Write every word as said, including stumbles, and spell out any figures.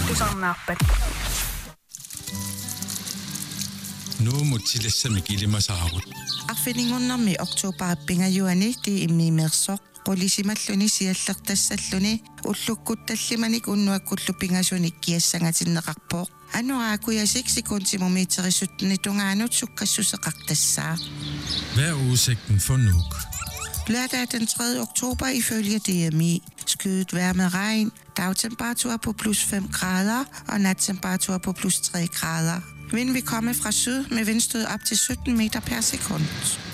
tusarnaarpat nu mutsilassa kilimasaarut arfiningornermi oktoberpingajuani ti immiimersoq qulisimalluni siallertassalluni ullukkut tallimanik unnuakkullu pingasuni kiassangatinneqarpooq anuaakuyasik sekuntimumiiterisuttuni tungaanut sukkassuseqartassaa. Hvad er udsigten for Nuuk? Lørdag den tredje oktober ifølge D M I. Skyet vejr med regn, dagtemperatur på plus fem grader og nattemperatur på plus tre grader. Vind vil komme fra syd med vindstød op til sytten meter per sekund.